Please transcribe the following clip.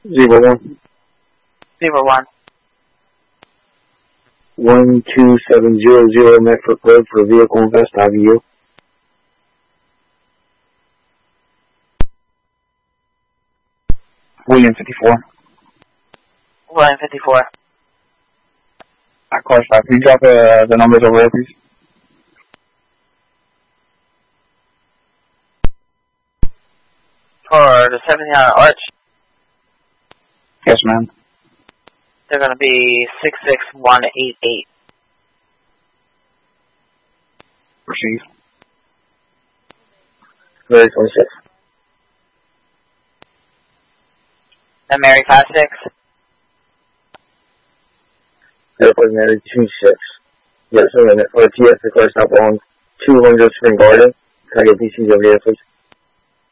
01. 01. 12700 Medford Road for vehicle invest IVU. William 54. William 54. Car stop. Can you drop the numbers over there, please? For the 70 Arch, Yes, ma'am. they're going to be 66188. Proceed. Mary 26. And Mary 56. Airport Mary 26. Yes, I'm in it. For TS, the car stop on 200 Spring Garden. Can I get DCs over here, please?